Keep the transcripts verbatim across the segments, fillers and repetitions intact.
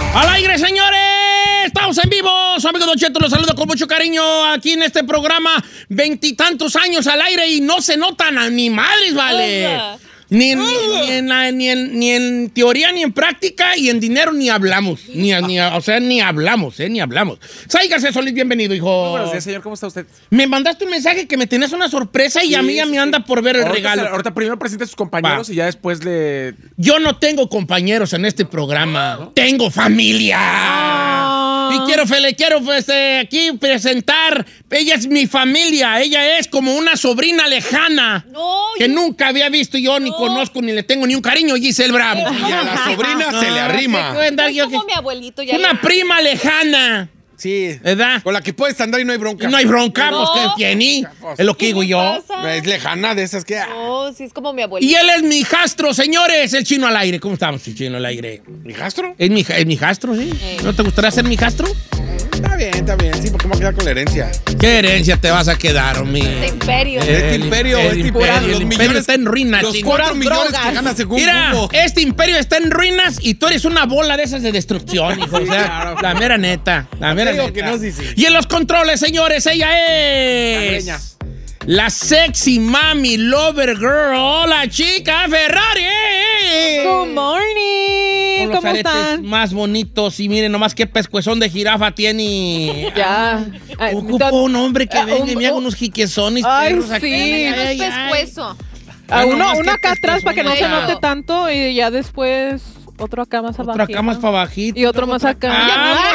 ¡Al aire, señores! ¡Estamos en vivo! Su amigo Don Cheto los saluda con mucho cariño aquí en este programa. Veintitantos años al aire y no se notan a ni madres, vale. Oiga. Ni, ni, ni, en la, ni, en, ni en teoría, ni en práctica, y en dinero ni hablamos. Ni, ni, o sea, ni hablamos, ¿eh? Ni hablamos. Sáigase, Solís, bienvenido, hijo. Muy buenos días, señor. ¿Cómo está usted? Me mandaste un mensaje que me tenías una sorpresa y sí, a mí ya sí, me anda sí. por ver el ahorita regalo. Se, ahorita primero presente a sus compañeros Va. y ya después le... Yo no tengo compañeros en este programa. ¿No? Tengo familia. Ah. Y quiero, le quiero pues, eh, aquí presentar. Ella es mi familia. Ella es como una sobrina lejana. No, que yo... nunca había visto yo, ni no. conozco, ni le tengo ni un cariño. Giselle Bravo. Y a la sobrina no, se le arrima. Es yo, como que... mi abuelito. Ya una ya. prima lejana. Sí. ¿Verdad? Con la que puedes andar y no hay bronca. Y no hay bronca, no. pues que tiene. Es lo que digo yo. Pasa? Es lejana de esas que... No, sí, es como mi abuelito. Y él es mi hijastro, señores. El Chino al aire. ¿Cómo estamos, el Chino al aire? ¿Mi hijastro? Es mi, es mi hijastro, sí. Eh. ¿No te gustaría ser mi hijastro? Está bien, está bien. Sí, porque me voy a quedar con la herencia. ¿Qué herencia te vas a quedar, hombre? Este imperio. El, este imperio. El, el, este imperio, imperio, el imperio está en ruinas. Los cuatro millones drogas. que gana según Mira, Google. Este imperio está en ruinas y tú eres una bola de esas de destrucción, hijo. O sea, claro. La mera neta. La mera neta. Que no, sí, sí. Y en los controles, señores, ella es... La, la sexy mami lover girl, la chica Ferrari. Good morning. Con los ¿Cómo están? Más bonitos y miren nomás qué pescuezón de jirafa tiene. Ya. Ocupo un hombre que venga uh, y me haga unos jiquezones. Ay, perros sí. Aquí. Ay, ay, pescuezo. A uno, uno acá atrás para que no se note tanto y ya después otro acá más abajo. Otro acá más para bajito. Y otro más acá. Ah,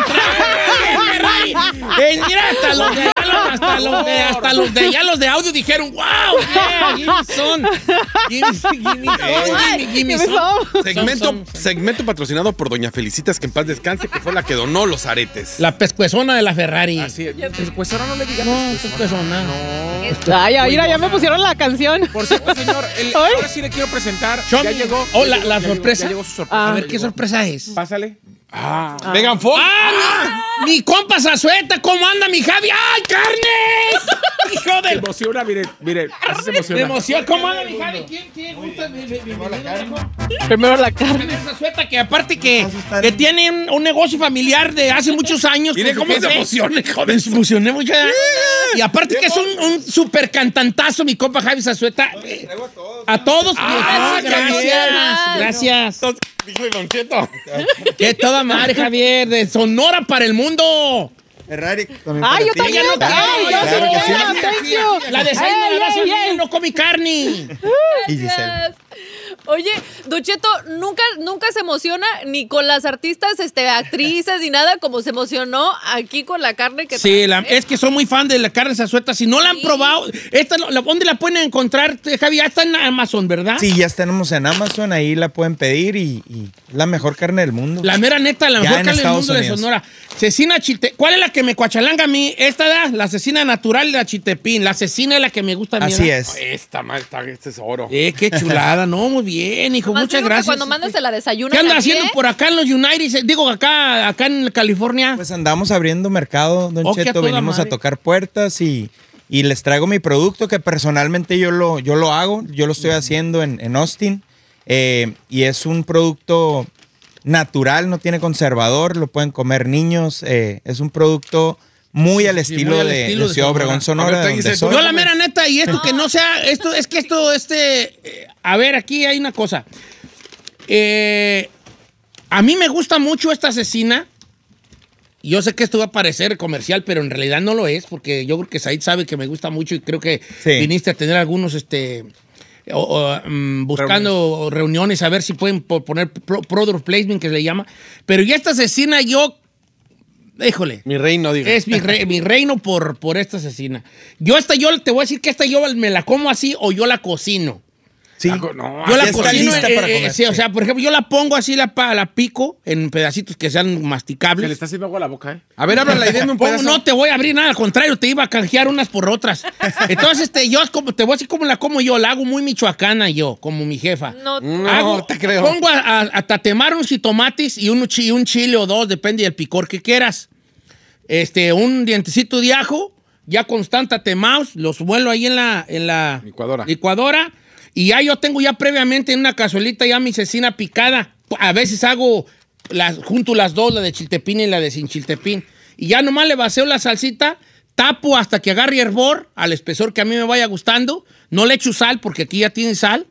eh, mira, hasta los de hasta los de hasta los de ya los de audio dijeron, wow, yeah, give me son. Give me, give me, give me, give me son. Segmento, son, son. segmento patrocinado por Doña Felicitas, que en paz descanse, que fue la que donó los aretes. La pescuezona de la Ferrari. Así es. Pescuezona no le digas. No, pescuezona. No. Ay, mira, ya me pusieron la canción. Por cierto, señor, el, ahora sí le quiero presentar. Sean, ya llegó. Oh, ya la, llegó, la ya sorpresa. Llegó, ya llegó su sorpresa. Ah, a ver, ¿qué sorpresa es? Pásale. Ah, ah. Megan Fox. ¡Ah! Mi, mi compa Zazueta, ¿cómo anda mi Javi? ¡Ay, carne! Hijo de... Se emociona, mire, mire, así se emociona. Se emociona. ¿Cómo anda mi Javi? ¿Quién, quién gusta? Primero la carne. Zazueta, que aparte que, que tiene un, un negocio familiar de hace muchos años. Mire cómo se emociona, hijo de... Se emocioné mucho. Y aparte que es un, un súper cantantazo, mi compa Javi Zazueta. A todos. Ah, gracias. Gracias. Dijo Don Cheto. Que toda madre, Javier, de Sonora para el mundo. Ferrari. Ay, yo también no quiero. Ay, yo Claro sí que quiero, sí. thank you. La de seis me la vas a olvidar, no comí carne. Y Giselle. Oye, Don Cheto, nunca, nunca se emociona ni con las artistas, este, actrices, ni nada, como se emocionó aquí con la carne que Sí, la, es que soy muy fan de la carne Zazueta. Si no la han sí. probado, esta, la, ¿dónde la pueden encontrar, Javi? Ya está en Amazon, ¿verdad? Sí, ya tenemos en Amazon, ahí la pueden pedir y, y la mejor carne del mundo. La mera neta, la ya mejor carne del mundo Unidos. de Sonora. Cecina Chite. ¿Cuál es la que me cuachalanga a mí? Esta da, la cecina natural de la Chitepín. La cecina es la que me gusta a mí. Así ¿verdad? es. Esta, esta, este es oro. Eh, qué chulada. No, muy bien, hijo. Más Muchas digo gracias. Que cuando mandas la desayuno. ¿Qué andas también? haciendo por acá en los United? Digo, acá, acá en California. Pues andamos abriendo mercado, Don Okay, Cheto. a Venimos madre. a tocar puertas y, y les traigo mi producto que personalmente yo lo, yo lo hago. Yo lo estoy haciendo en, en Austin. Eh, y es un producto natural, no tiene conservador, lo pueden comer niños. Eh, es un producto muy al sí, estilo muy al de, estilo de de Ciudad Sonora. Obregón, Sonora. A ver, donde dice, soy. Yo la mera neta, y esto que no sea, esto es que esto, este, eh, a ver, aquí hay una cosa. Eh, a mí me gusta mucho esta cecina. Yo sé que esto va a parecer comercial, pero en realidad no lo es, porque yo creo que Said sabe que me gusta mucho y creo que Sí. viniste a tener algunos, este, o, o, um, buscando reuniones. reuniones, a ver si pueden po- poner pro- product placement, que se le llama. Pero ya esta cecina yo, híjole. Mi reino, diga. Es mi, re, mi reino por, por esta cecina. Yo esta, yo te voy a decir que esta yo me la como así o yo la cocino. Sí. No, Yo la ya está cocino, lista eh, para eh, comer, sí, o sí. sea, por ejemplo, yo la pongo así, la, pa- la pico en pedacitos que sean Se le masticables. está haciendo agua a la boca, ¿eh? A ver, háblala y deme un Pongo- pedazo. no te voy a abrir nada, al contrario, te iba a canjear unas por otras. Entonces, este, yo como, te voy a decir cómo la como yo, la hago muy michoacana yo, como mi jefa. No, No, Hago- te creo. Pongo a, a- a tatemar unos jitomates y un, chi- un chile o dos, depende del picor que quieras. Este, un dientecito de ajo, ya con están tatemados, los vuelo ahí en la, en la Licuadora. licuadora. Y ya yo tengo ya previamente en una cazuelita ya mi cecina picada. A veces hago las, junto las dos, la de chiltepín y la de sin chiltepín. Y ya nomás le vacío la salsita, tapo hasta que agarre hervor al espesor que a mí me vaya gustando. No le echo sal porque aquí ya tiene sal.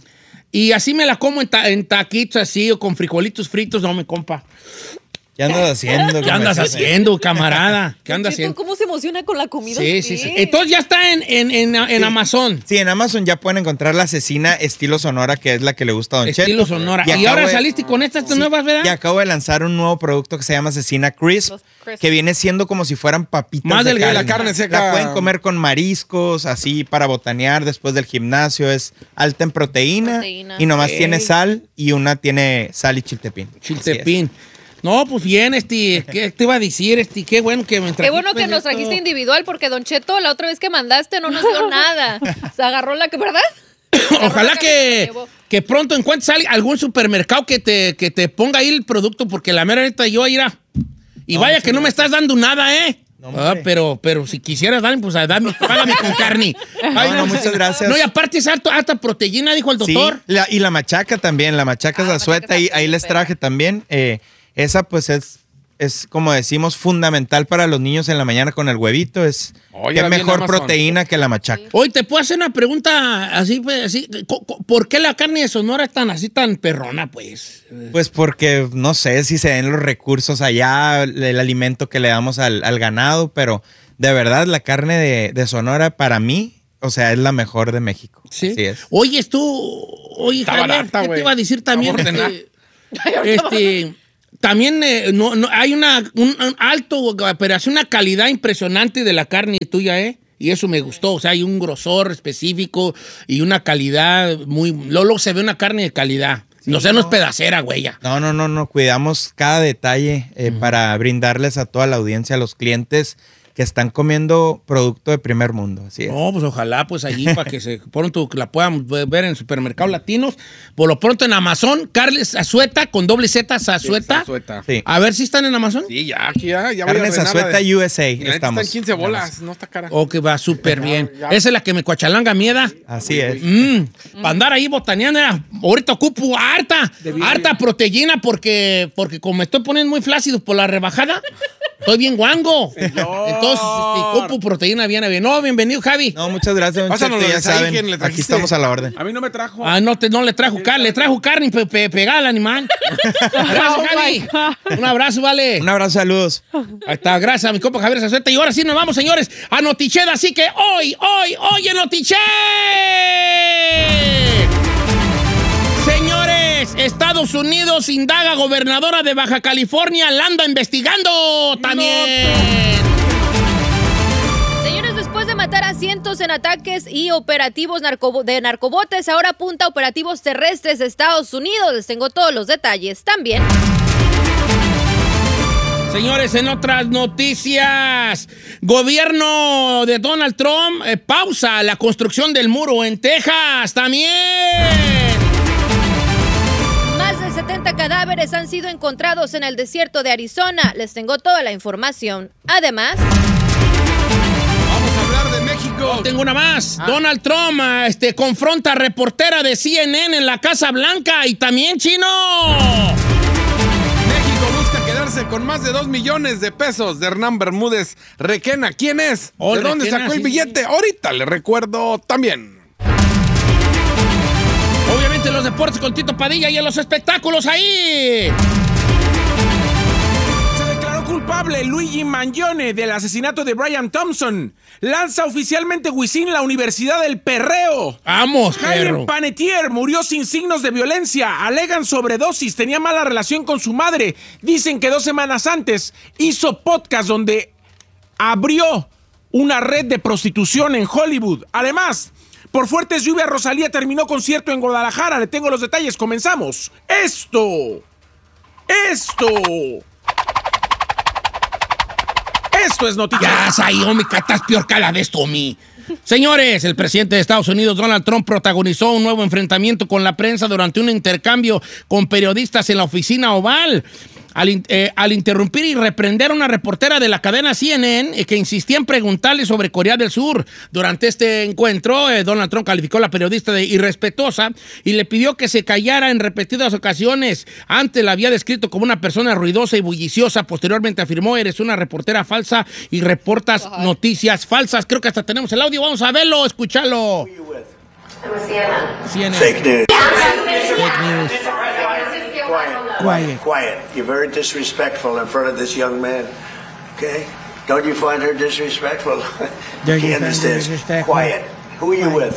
Y así me la como en, ta en taquitos así o con frijolitos fritos. No, me compa. ¿Qué andas haciendo? ¿Qué andas haciendo, camarada? ¿Qué andas haciendo? ¿Cómo se emociona con la comida? Sí, sí, sí. Entonces ya está en, en, en, en sí. Amazon. Sí, en Amazon ya pueden encontrar la cecina estilo Sonora, que es la que le gusta a Don Cheto. Estilo Sonora. Y, y ahora de, saliste con estas sí, nuevas, ¿verdad? Y acabo de lanzar un nuevo producto que se llama Cecina Crisp, que viene siendo como si fueran papitas más de delgada, carne. la carne seca. La pueden comer con mariscos, así para botanear después del gimnasio. Es alta en proteína, proteína. y nomás Ey. tiene sal y una tiene sal y chiltepín. Chiltepín. No, pues bien, este, ¿qué te iba a decir, este? Qué bueno que me trajiste. Qué bueno que nos esto. trajiste individual, porque Don Cheto, la otra vez que mandaste, no nos dio nada. Se agarró la que, ¿verdad? Ojalá que, que pronto encuentres algún supermercado que te, que te ponga ahí el producto, porque la mera neta yo irá. Y No, vaya sí, que no me estás dando nada, ¿eh? No, ah, pero, pero si quisieras darme, pues dame, págame con carne. Ay, No, no, muchas gracias. No, y aparte es alto, alta proteína, dijo el doctor. Sí, la- y la machaca también, la machaca Ah, la zazueta, machaca ahí, está ahí bien, les pero- traje también. eh, esa pues es, es, como decimos, fundamental para los niños en la mañana con el huevito. Es Oye, qué la vi en mejor Amazon. proteína que la machaca. Hoy te puedo hacer una pregunta así, pues, así. co- co- ¿Por qué la carne de Sonora es tan así, tan perrona, pues? Pues porque no sé si se den los recursos allá, el, el alimento que le damos al, al ganado, pero de verdad la carne de, de Sonora para mí, o sea, es la mejor de México. Sí. Así es. Oye, tú, oye, Está Javier, barata, ¿qué te güey. iba a decir también? Vamos a ordenar. Este, este, también eh, no, no, hay una, un, un alto, pero hace una calidad impresionante de la carne tuya, ¿eh? Y eso me gustó. O sea, hay un grosor específico y una calidad muy... Luego se ve una carne de calidad. Sí, no sé, no es no. pedacera, güey. ya. No, no, no, no, cuidamos cada detalle eh, para brindarles a toda la audiencia, a los clientes que están comiendo producto de primer mundo. Así es. No, pues ojalá, pues allí para que se pronto la puedan ver en supermercados latinos. Por lo pronto en Amazon, Carles Zazueta con doble Z, Zazueta. Zazueta. Sí. A ver si están en Amazon. Sí, ya, aquí ya. ya voy a Carne ordenar la Zazueta de- U S A Y la neta estamos. Está en quince bolas, no está cara. Oh, que va súper bien. ya. Esa es la que me cuachalanga mieda. Así es. Mm, Para andar ahí botaneando, era, ahorita ocupo harta, harta proteína porque, porque como me estoy poniendo muy flácido por la rebajada, estoy bien guango. Entonces, este, ocupo proteína bien, bien. No, bienvenido, Javi. No, muchas gracias, don Pásanos Cheto, lo ya de Saí, saben, ¿quién le aquí trajiste? estamos a la orden. A mí no me trajo. Ah, no, te, no le trajo carne, le trajo carne pe, pe- pegada al animal. Gracias, Oh, Javi. my God. Un abrazo, vale. Un abrazo, saludos. Ahí está, gracias a mi compa Javier Zazueta. Y ahora sí nos vamos, señores, a Noticheda. Así que hoy, hoy, hoy en Notiche. Señores, Estados Unidos indaga gobernadora de Baja California, la anda investigando también. Señores, después de matar a cientos en ataques y operativos narco- de narcobotes, ahora apunta a operativos terrestres de Estados Unidos. Les tengo todos los detalles también. Señores, en otras noticias, gobierno de Donald Trump eh, pausa la construcción del muro en Texas también. Más de setenta cadáveres han sido encontrados en el desierto de Arizona. Les tengo toda la información. Además, Vamos a hablar de México. Oh, tengo una más. Donald Trump ah, este, confronta a reportera de C N N en la Casa Blanca y también chino. México busca quedarse con más de dos millones de pesos de Hernán Bermúdez Requena. ¿Quién es? Oh, ¿De dónde Requena, sacó el sí, billete? Ahorita le recuerdo también. Obviamente los deportes con Tito Padilla y en los espectáculos ahí. Se declaró culpable Luigi Mangione del asesinato de Brian Thompson. Lanza oficialmente Wisin la Universidad del Perreo. Vamos, Jaime perro. Panetier murió sin signos de violencia. Alegan sobredosis, tenía mala relación con su madre. Dicen que dos semanas antes hizo podcast donde abrió una red de prostitución en Hollywood. Además, por fuertes lluvias, Rosalía terminó concierto en Guadalajara. Le tengo los detalles. Comenzamos. Esto. Esto. Esto es noticia. Ya, Saí, homie, que estás peor que la de esto, homie. Señores, el presidente de Estados Unidos, Donald Trump, protagonizó un nuevo enfrentamiento con la prensa durante un intercambio con periodistas en la oficina Oval. Al, in- eh, al interrumpir y reprender a una reportera de la cadena C N N eh, que insistía en preguntarle sobre Corea del Sur. Durante este encuentro, eh, Donald Trump calificó a la periodista de irrespetuosa y le pidió que se callara en repetidas ocasiones. Antes la había descrito como una persona ruidosa y bulliciosa. Posteriormente afirmó, eres una reportera falsa y reportas Ajá. noticias noticias falsas. Creo que hasta tenemos el audio. Vamos a verlo, escucharlo. C N N. Fake news. Fake news. Quiet. Quiet. Quiet. You're very disrespectful in front of this young man. Okay? Don't you find her disrespectful? Don't you He find her understands. disrespectful? Quiet. Who are you with?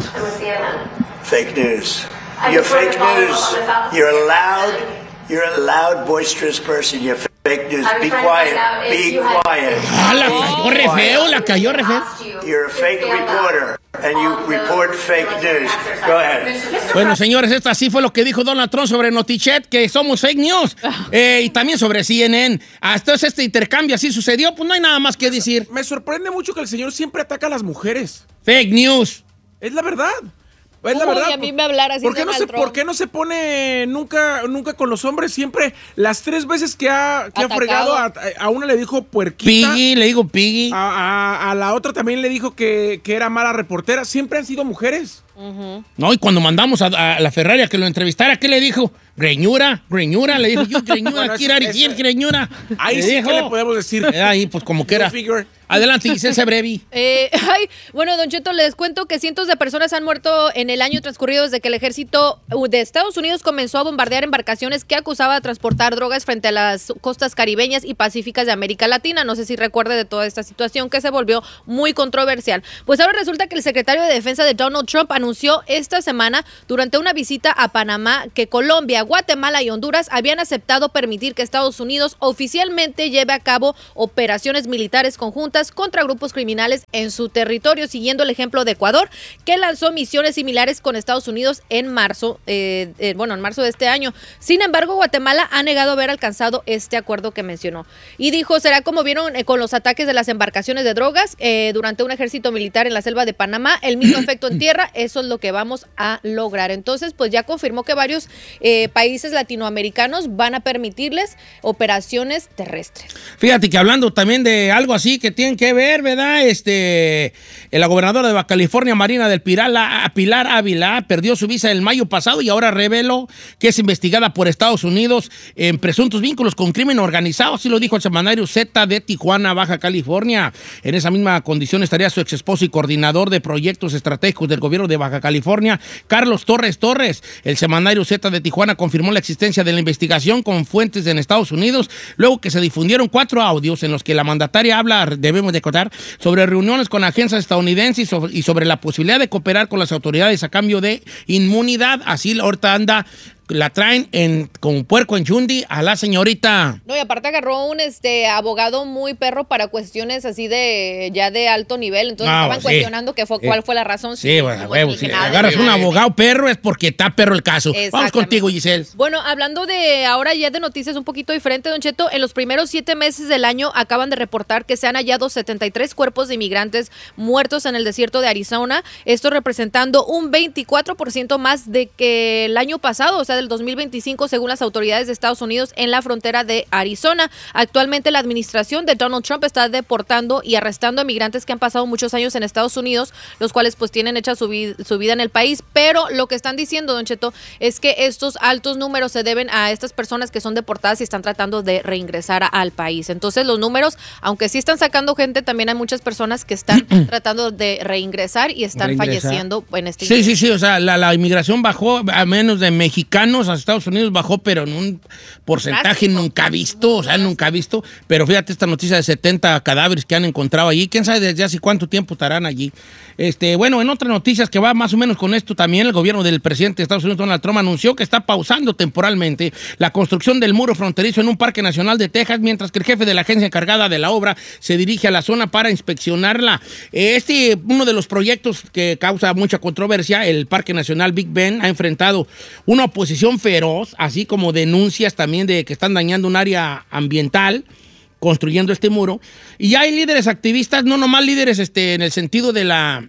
Fake news. You're fake news. You're a loud, you're a loud, boisterous person. You're fake news. Be quiet. Be quiet. Ah, la cayó re feo, la cayó re feo. You're a fake reporter, and you report fake news. Go ahead. Bueno, señores, esto así fue lo que dijo Donald Trump sobre Notichet, que somos fake news. Eh, y también sobre C N N. Hasta este intercambio así sucedió, pues no hay nada más que decir. Me sorprende mucho que el señor siempre ataca a las mujeres. Fake news. Es la verdad. Es la Uy, verdad. a mí me hablara así ¿Por qué, no Donald se, Trump. ¿Por qué no se pone nunca, nunca con los hombres? Siempre, las tres veces que ha, que ha Atacado. fregado, a, a una le dijo puerquita. Piggy, le digo Piggy. A, a- a la otra también le dijo que, que era mala reportera. Siempre han sido mujeres. No, y cuando mandamos a, a la Ferrari a que lo entrevistara, ¿qué le dijo? Greñura, greñura, le dijo yo, greñura, Bueno, quiero eso- ir, eso- greñura. Ahí Le sí dijo. que le podemos decir. Eh, Ahí, pues como que era. Go figure. Adelante, Giselle Sebrevi. Eh, ay, bueno, Don Cheto, les cuento que cientos de personas han muerto en el año transcurrido desde que el ejército de Estados Unidos comenzó a bombardear embarcaciones que acusaba de transportar drogas frente a las costas caribeñas y pacíficas de América Latina. No sé si recuerde de toda esta situación que se volvió muy controversial. Pues ahora resulta que el secretario de Defensa de Donald Trump anunció esta semana durante una visita a Panamá que Colombia, Guatemala y Honduras habían aceptado permitir que Estados Unidos oficialmente lleve a cabo operaciones militares conjuntas contra grupos criminales en su territorio, siguiendo el ejemplo de Ecuador, que lanzó misiones similares con Estados Unidos en marzo, eh, eh, bueno, en marzo de este año. Sin embargo, Guatemala ha negado haber alcanzado este acuerdo que mencionó. Y dijo, será como vieron eh, con los ataques de las embarcaciones de drogas eh, durante un ejército militar en la selva de Panamá, el mismo efecto en tierra, eso es lo que vamos a lograr. Entonces, pues ya confirmó que varios eh, países latinoamericanos van a permitirles operaciones terrestres. Fíjate que hablando también de algo así que tienen que ver, ¿verdad? Este, la gobernadora de Baja California, Marina del Pilar, Pilar Ávila, perdió su visa el mayo pasado y ahora reveló que es investigada por Estados Unidos en presuntos vínculos con crimen organizado. Así lo dijo el semanario Z de Tijuana, Baja California. En esa misma condición estaría su ex esposo y coordinador de proyectos estratégicos del gobierno de Baja California, Carlos Torres Torres. El semanario Z de Tijuana confirmó la existencia de la investigación con fuentes en Estados Unidos, luego que se difundieron cuatro audios en los que la mandataria habla, debemos de contar, sobre reuniones con agencias estadounidenses y sobre, y sobre la posibilidad de cooperar con las autoridades a cambio de inmunidad. Así ahorita anda, la traen en, con puerco en Yundi a la señorita. No, y aparte agarró un este abogado muy perro para cuestiones así de ya de alto nivel. Entonces Ah, estaban sí. cuestionando que fue, Sí. cuál fue la razón. Sí, bueno, como huevo, ni si que nada, agarras ni un nada. abogado perro es porque está perro el caso. Vamos Exactamente. contigo, Giselle. Bueno, hablando de ahora ya de noticias un poquito diferente, Don Cheto, en los primeros siete meses del año acaban de reportar que se han hallado setenta y tres cuerpos de inmigrantes muertos en el desierto de Arizona, esto representando un veinticuatro por ciento más de que el año pasado, o sea, del dos mil veinticinco, según las autoridades de Estados Unidos en la frontera de Arizona. Actualmente la administración de Donald Trump está deportando y arrestando a migrantes que han pasado muchos años en Estados Unidos, los cuales pues tienen hecha su, vi- su vida en el país, pero lo que están diciendo, Don Cheto, es que estos altos números se deben a estas personas que son deportadas y están tratando de reingresar a- al país. Entonces los números, aunque sí están sacando gente, también hay muchas personas que están tratando de reingresar y están Reingresar. falleciendo en este Sí, sí, sí, o sea, la, la inmigración bajó a menos de mexicanos a Estados Unidos, bajó, pero en un porcentaje Drástico. nunca visto, o sea, nunca visto. Pero fíjate esta noticia de setenta cadáveres que han encontrado allí. ¿Quién sabe desde hace cuánto tiempo estarán allí? Este, bueno, en otras noticias que va más o menos con esto también, el gobierno del presidente de Estados Unidos, Donald Trump, anunció que está pausando temporalmente la construcción del muro fronterizo en un parque nacional de Texas, mientras que el jefe de la agencia encargada de la obra se dirige a la zona para inspeccionarla. Este, uno de los proyectos que causa mucha controversia, el Parque Nacional Big Bend, ha enfrentado una oposición feroz, así como denuncias también de que están dañando un área ambiental construyendo este muro. Y hay líderes activistas, no nomás líderes este, en el sentido de la,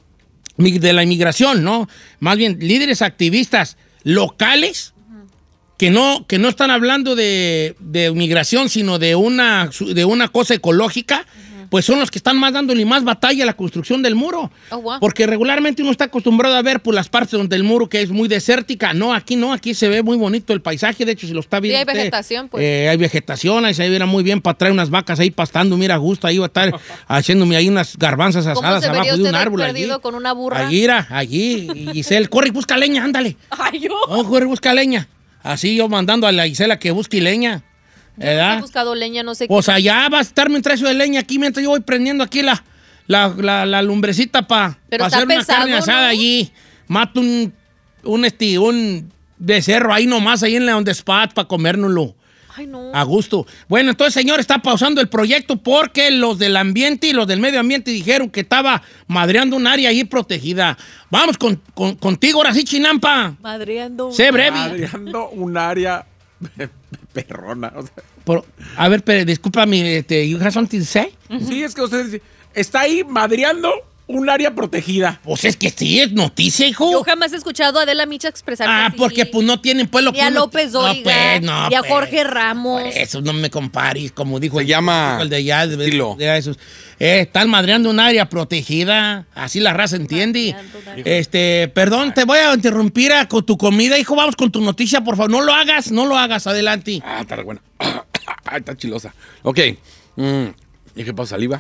de la inmigración, ¿no? Más bien líderes activistas locales que no, que no están hablando de, de migración, sino de una, de una cosa ecológica, uh-huh. pues son los que están más dándole más batalla a la construcción del muro. Oh, wow. Porque regularmente uno está acostumbrado a ver pues, las partes donde el muro que es muy desértica. No, aquí no, aquí se ve muy bonito el paisaje. De hecho, si lo está viendo. Sí, hay usted, vegetación, pues. Eh, hay vegetación, ahí se viera muy bien para traer unas vacas ahí pastando, mira, a gusto, ahí va a estar haciéndome ahí unas garbanzas asadas abajo de un árbol. Perdido allí. Con una burra? Allí, era, allí. Y Giselle, corre y busca leña, ándale. Ay, yo. Oh, corre y busca leña. Así yo mandando a la Gisela que busque leña. ¿Verdad? He buscado leña, no sé pues qué. allá va a estarme un trecho de leña aquí mientras yo voy prendiendo aquí la, la, la, la lumbrecita para pa hacer una pesado, carne asada, ¿no? Allí. Mato un, un, este, un becerro ahí nomás, ahí en la donde spot para comérnoslo. Ay, no. A gusto. Bueno, entonces, señor, está pausando el proyecto porque los del ambiente y los del medio ambiente dijeron que estaba madreando un área ahí protegida. Vamos con, con, contigo ahora sí, Chinampa. Madreando. Sé breve. Madreando un área perrona. O sea. Por, a ver, pero, discúlpame, este, ¿you have something to say? Sí, es que usted dice, está ahí madreando un área protegida. Pues es que sí, es noticia, hijo. Yo jamás he escuchado a Adela Micha expresar. Ah, así. porque pues no tienen pues lo Ni que a uno- López No, Dóriga, pues, no, ni a pues. Jorge Ramos. Por eso no me compares, como dijo Se el, llama dijo el de allá. de- Dilo. de esos. Eh, están madreando un área protegida, así la raza entiende. Madreando un área. Este, perdón, te voy a interrumpir a- con tu comida, hijo. Vamos con tu noticia, por favor. No lo hagas, no lo hagas, adelante. Ah, está re buena. Ah, está chilosa. Ok. Mm, ¿Y qué pasa, saliva?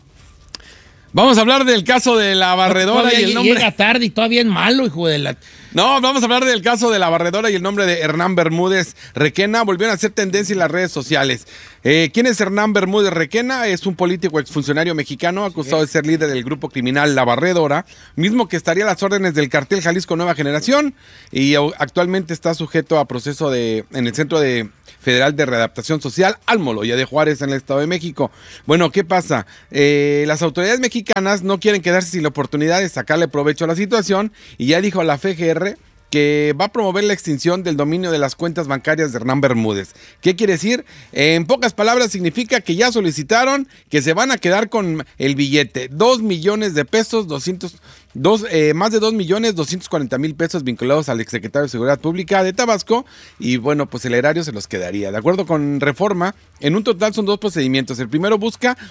Vamos a hablar del caso de la barredora Todavía y el nombre. llega tarde y todavía es malo, hijo de la... No, vamos a hablar del caso de la barredora y el nombre de Hernán Bermúdez Requena. Volvieron a hacer tendencia en las redes sociales. Eh, ¿Quién es Hernán Bermúdez Requena? Es un político exfuncionario mexicano acusado de ser líder del grupo criminal La Barredora, mismo que estaría a las órdenes del cartel Jalisco Nueva Generación y actualmente está sujeto a proceso de en el Centro de Federal de Readaptación Social Almoloya de Juárez en el Estado de México. Bueno, ¿qué pasa? Eh, las autoridades mexicanas no quieren quedarse sin la oportunidad de sacarle provecho a la situación y ya dijo la F G R que va a promover la extinción del dominio de las cuentas bancarias de Hernán Bermúdez. ¿Qué quiere decir? En pocas palabras significa que ya solicitaron que se van a quedar con el billete. Dos millones de pesos, doscientos, dos, eh, más de dos millones doscientos cuarenta mil pesos vinculados al exsecretario de Seguridad Pública de Tabasco y bueno, pues el erario se los quedaría. De acuerdo con Reforma, en un total son dos procedimientos. El primero busca